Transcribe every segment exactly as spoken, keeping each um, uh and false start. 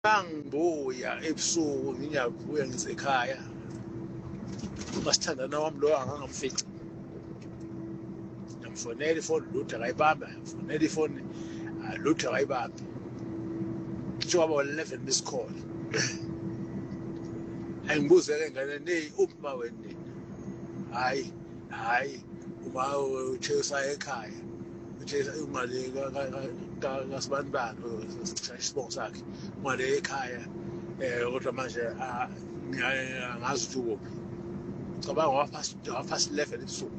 Angibuya ebusuku ngiyabuya ngisekhaya umasithandana wami lo angangamfici ngamfonela ifoni lutho akayibamba ngifonela ifoni lutho akayibambi kuthiwa aba eleven miss call angibuzeke ngane nee uma wena hayi hayi uma uthe usaya ekhaya uthe imali kasibani bakho sisibongo sakhe imali ekhaya eh kodwa manje ngazi ukuthi ukuphi cabanga wafast wafast eleven ebusuku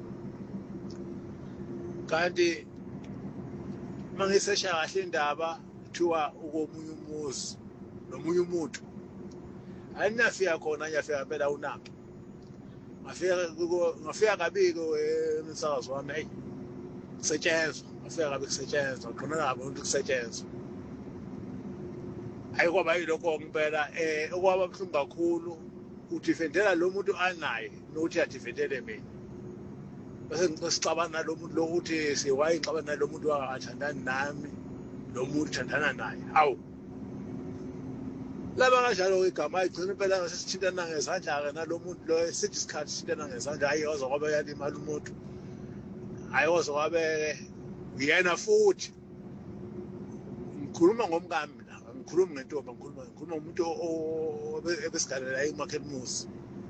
kanti mangisesha kahle indaba kuthiwa ukomunye umuzi nomunye umuntu ayinafika khona ngiyafika phela unaphi ngafika ngafika kabiko emsakazo wami hey kusetshenzwa ngafika kabi kusetshenzwa khona ngabe umuntu kusetshenzwa ayikwaba yilokho ngempela eh okwaba buhlungu kakhulu udifendela lo muntu anaye nokuthi adifendele mina bese ngisicabana lo muntu lokuthi siwayixabana lo muntu akathandani nami lo muntu uthandana naye hawu laba kanjalo igama ayigcina impela ngasithintana ngezandla ke nalomuntu lo sithi isikhathi sithintana ngezandla ayiyoza kwabe yalimala umuntu ayiyoza kwabe uyena futhi ngikhuluma ngomkami la ngikhuluma ngentombi ngikhuluma ngikhuluma umuntu ebesigalela eMarket Musi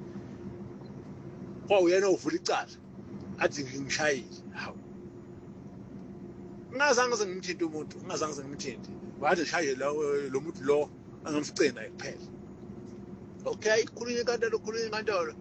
uyena uvula icala athi ngishayile hawu ngazange ngimthinte umuntu ngazange ngimthinte wathi shayile lo muntu lo angamficina kuphela okay khulunywe kantolo khulunywe kantolo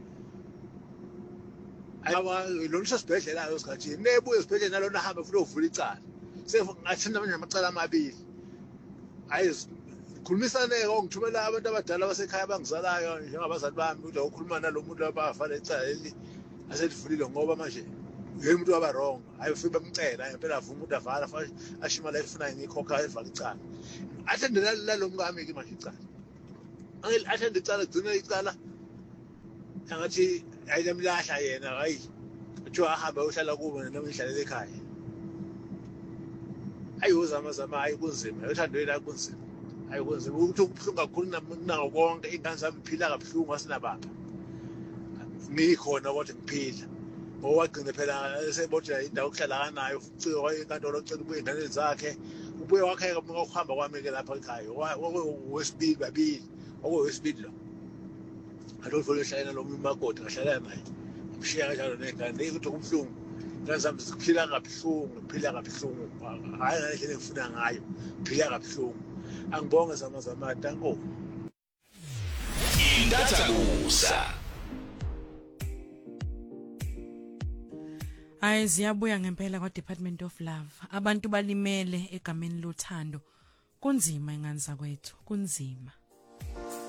ayiwa lo sibhedlela ayo sikhathi nebuye esibhedlela nalona hamba futhi uvula icala sengathina manje amacala amabili ayiz khulumisane ke ngithumela abantu abadala basekhaya bangizalayo njengabazali bami ukuthi ukhuluma nalomuntu abafana icala leli aselivulile ngoba manje yena umuntu waba wrong ayofika bamcela impela avuma ukuthi avala ashima la efuna ngikhokha evala icala athendela lalomkami ke manje icala angel athende icala gcina icala angathi ayemlahla yena hayi kuthiwa ahamba uhlala kubo noma ngihlalela ekhaya ayozama zama hayi kunzima uthandweni akunzima hayi kunzima ukuthi ukubuhlungu kakhulu nawo konke ingane zami iphila kabuhlungu asinababa ngikhona kodwa ngiphila owagcina phela esebotshela indawo okuhlala kanayo uciko enkantolo ocela ubuye ingane zakhe ubuye wakhaya ukuhamba kwami ke lapha ekhaya wesibili babili okwesibili lo alo vele hlala lo makoti ngahlala naye umshiya kanjalo nengane ukuthi kubuhlungu ingane zami ziphila kabuhlungu ziphila kabuhlungu hayi ngendlela engifuna ngayo phila kabuhlungu angibonge zama zama tanko Indathakusa Hayi ziyabuya ngempela kwa Department of Love. Abantu balimele egameni lothando. Kunzima ingane zakwethu, kunzima.